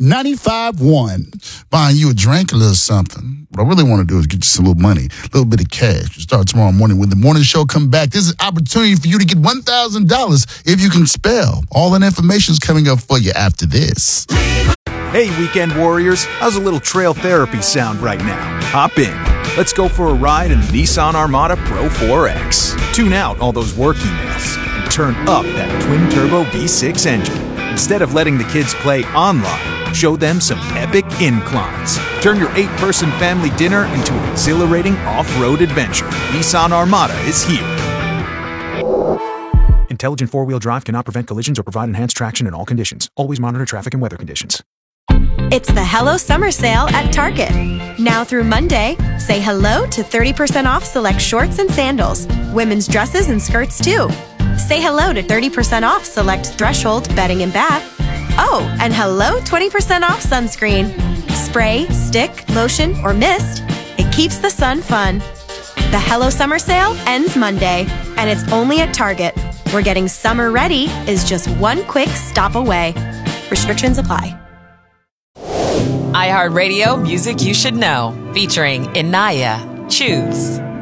95.1. Buying you a drink, a little something. What I really want to do is get you some little money, a little bit of cash. You start tomorrow morning when the morning show come back. This is an opportunity for you to get $1,000 if you can spell. All that information is coming up for you after this. Hey, weekend warriors. How's a little trail therapy sound right now? Hop in. Let's go for a ride in the Nissan Armada Pro 4X. Tune out all those work emails and turn up that twin-turbo V6 engine. Instead of letting the kids play online, show them some epic inclines. Turn your 8-person family dinner into an exhilarating off-road adventure. Nissan Armada is here. Intelligent four-wheel drive cannot prevent collisions or provide enhanced traction in all conditions. Always monitor traffic and weather conditions. It's the Hello Summer Sale at Target. Now through Monday, say hello to 30% off select shorts and sandals, women's dresses and skirts too. Say hello to 30% off select Threshold bedding and bath. Oh, and hello 20% off sunscreen. Spray, stick, lotion, or mist. It keeps the sun fun. The Hello Summer Sale ends Monday, and it's only at Target, where getting summer ready is just one quick stop away. Restrictions apply. iHeartRadio Music You Should Know, featuring Inaya. Choose.